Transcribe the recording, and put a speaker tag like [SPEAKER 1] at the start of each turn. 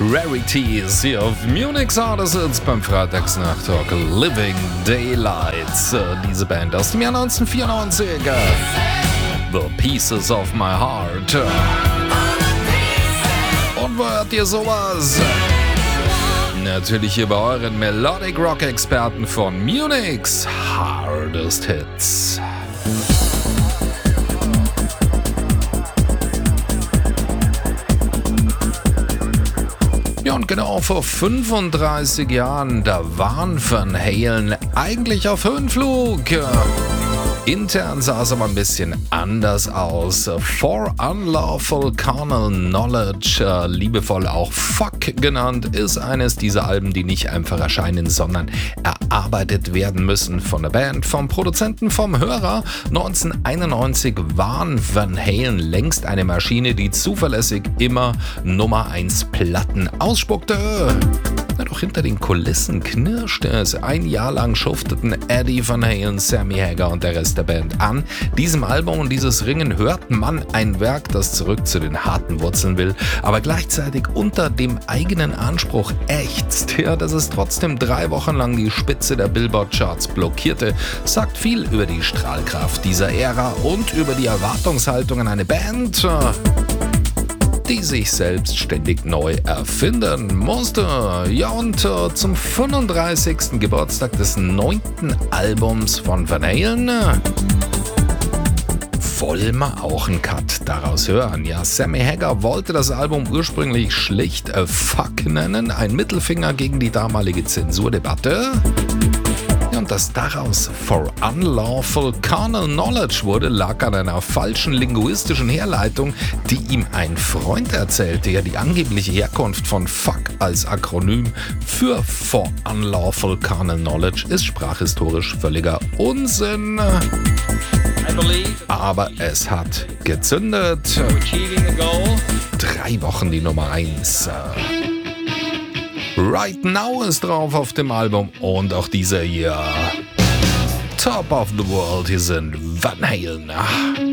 [SPEAKER 1] Rarities hier auf Munich Soundsits beim Freitagsnacht-Talk Living Daylights. Diese Band aus dem Jahr 1994. The Pieces of My Heart. Und wo hört ihr sowas? Natürlich hier bei euren Melodic Rock Experten von Munich's Hardest Hits. Ja, und genau vor 35 Jahren, da waren Van Halen eigentlich auf Höhenflug. Intern sah es aber ein bisschen anders aus. For Unlawful Carnal Knowledge, liebevoll auch Fuck genannt, ist eines dieser Alben, die nicht einfach erscheinen, sondern erarbeitet werden müssen von der Band, vom Produzenten, vom Hörer. 1991 waren Van Halen längst eine Maschine, die zuverlässig immer Nummer 1 Platten ausspuckte. Doch hinter den Kulissen knirschte es. Ein Jahr lang schufteten Eddie Van Halen, Sammy Hagar und der Rest der Band an diesem Album, und dieses Ringen hört man ein Werk, das zurück zu den harten Wurzeln will, aber gleichzeitig unter dem eigenen Anspruch ächzt. Ja, dass es trotzdem 3 Wochen lang die Spitze der Billboard-Charts blockierte, sagt viel über die Strahlkraft dieser Ära und über die Erwartungshaltung an eine Band, die sich selbst ständig neu erfinden musste. Ja, und zum 35. Geburtstag des 9. Albums von Van Halen wollen wir auch einen Cut daraus hören. Ja, Sammy Hagar wollte das Album ursprünglich schlicht Fuck nennen, ein Mittelfinger gegen die damalige Zensurdebatte. Und dass daraus For Unlawful Carnal Knowledge wurde, lag an einer falschen linguistischen Herleitung, die ihm ein Freund erzählte. Ja, die angebliche Herkunft von Fuck als Akronym für For Unlawful Carnal Knowledge ist sprachhistorisch völliger Unsinn. Aber es hat gezündet. 3 Wochen die Nummer 1. Right Now ist drauf auf dem Album, und auch dieser hier. Top of the World, hier sind Van Halen.